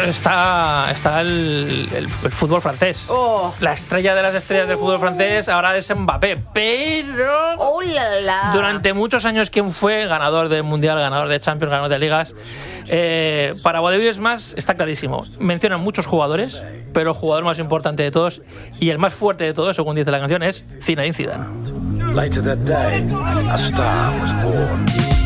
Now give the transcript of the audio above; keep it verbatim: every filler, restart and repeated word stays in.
está, está el, el, el fútbol francés. Oh. La estrella de las estrellas del fútbol francés ahora es Mbappé, pero oh, la, la. durante muchos años, ¿quién fue ganador del Mundial, ganador de Champions, ganador de Ligas? Eh, para Vodevil es más, está clarísimo. Mencionan muchos jugadores, pero el jugador más importante de todos y el más fuerte de todos, según dice la canción, es Zinedine Zidane. Later that day, a star was born.